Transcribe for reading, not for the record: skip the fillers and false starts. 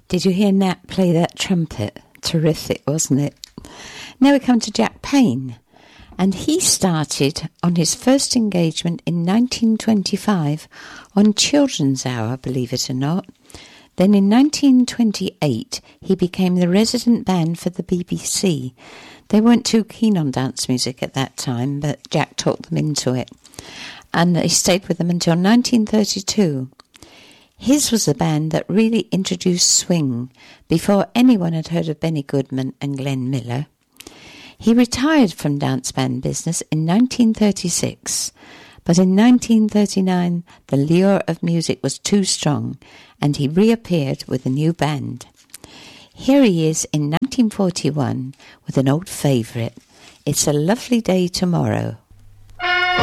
Did you hear Nat play that trumpet? Terrific, wasn't it? Now we come to Jack Payne, and he started on his first engagement in 1925 on Children's Hour, believe it or not. Then in 1928 he became the resident band for the BBC. They weren't too keen on dance music at that time, but Jack talked them into it. And he stayed with them until 1932. His was the band that really introduced swing before anyone had heard of Benny Goodman and Glenn Miller. He retired from dance band business in 1936, but in 1939 the lure of music was too strong and he reappeared with a new band. Here he is in 1941 with an old favourite, It's a Lovely Day Tomorrow.